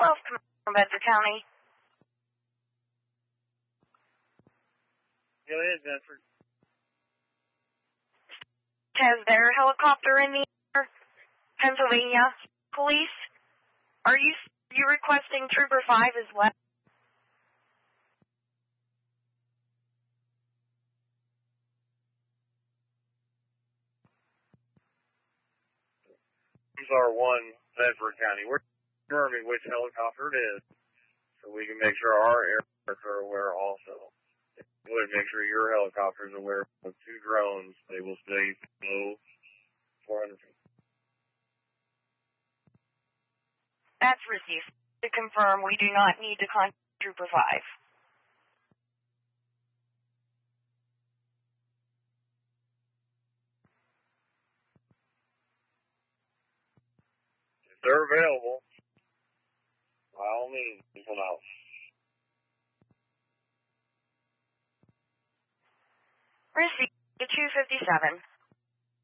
12 from Bedford County. Go ahead, Bedford. Has their helicopter in the air? Pennsylvania Police, are you requesting Trooper 5 as well? These are 1 Bedford County. We're confirming which helicopter it is, so we can make sure our aircraft are aware also. We would make sure your helicopter is aware of 2 drones. They will stay below 400 feet. That's received. To confirm, we do not need to contact Trooper 5. If they're available, by all means, come out. Received. 257.